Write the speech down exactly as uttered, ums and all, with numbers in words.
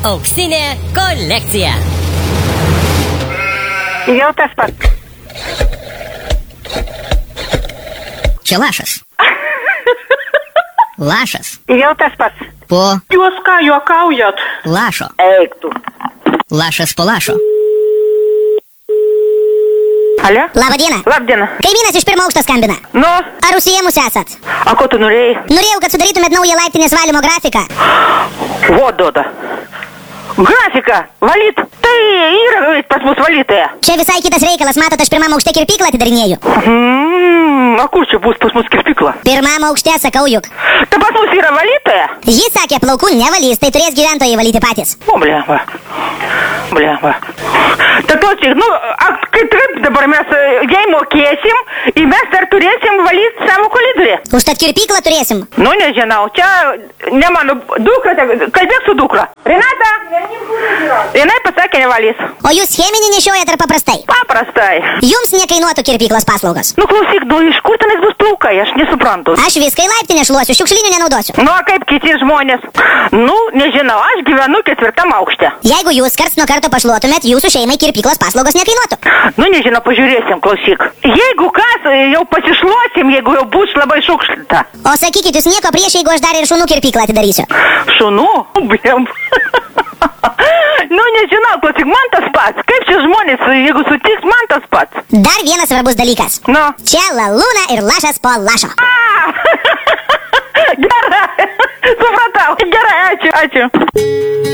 Auksinė kolekcija. Jau tas pats. Čia lašas. Lašas. Jau tas pats. Po Jūs ką juokaujat? lašo. Eik tu. Lašas po lašo. Alio? Labą dieną. Labdiena. Kaimynas iš pirmo aukšto skambina. Nu, Ar užsiėmus esat? a ko tu norėjai? Norėjau, kad sudarytumėt naują laiptinės valymo grafiką. Vo, duoda. Grafika, valyt. Tai yra pas mus valytoja. Čia visai kitas reikalas, matot, aš pirmam aukšte kirpyklą atidarinėju. Mm, a kur čia bus pas mus kirpykla? Pirmam aukšte, sakau juk. Tai pas mus yra valytoja? Ji sakė, plaukų nevalys, tai turės gyventojai valyti patys. O, blemba. Blemba. Tai to tik, nu, a, kaip taip dabar mes e, jai mokėsim ir mes dar turėsim valyti savo koridorių. Užtat kirpyklą turėsim. Nu, nežinau, čia ne mano dukra, tai kalbėk su dukra. Renata, jinai pasakė nevalys. O jūs cheminį nešiojat ar paprastai? Paprastai. Jums nekainuotų kirpyklos paslaugos. Nu, klausyk, nu, iš kur tenais bus plaukai, aš nesuprantu. Aš viską į laiptinę šluosiu, šiukšlinių nenaudosiu. Nu, a kaip kiti žmonės? Nu, nežinau, aš gyvenu ketvirtam aukšte. Jeigu jūs karts nuo karto pašluotumėt, jūsų šeimai kirpyklos paslaugos nekainuotų. Nu, nežinau, pažiūrėsim, klausyk. Jeigu kas, jau pasišluosim, jeigu jau bus labai šukšlita. O sakykit, jūs nieko prieš, jeigu aš dar ir šunų kirpyklą atidarysiu. Šunų? Blem. Nu, nežinau, klausyk, man tas pats. Kaip čia žmonės, jeigu sutiks, man tas pats. Dar vienas svarbus dalykas. Nu. Čia lalūna ir lašas po lašo. A! Gerai, supratau. Gerai, ačiū, ačiū.